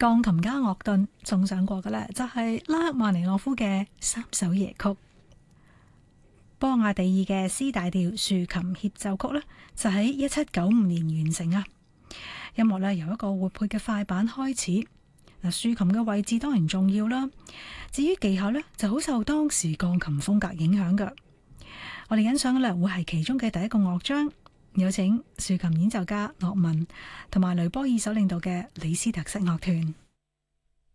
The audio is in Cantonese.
鋼琴家樂頓送上過嘅呢，就係拉赫曼尼諾夫嘅三首夜曲。波亞第二嘅 C 大調豎琴協奏曲呢，就喺1795年完成啊。音樂呢，由一個活潑嘅快板開始。嗱，豎琴嘅位置當然重要啦。至於技巧呢，就好受當時鋼琴風格影響㗎。我哋欣賞嘅呢，會係其中嘅第一個樂章，有請豎琴演奏家樂文同埋雷波爾所領導嘅李斯特室樂團。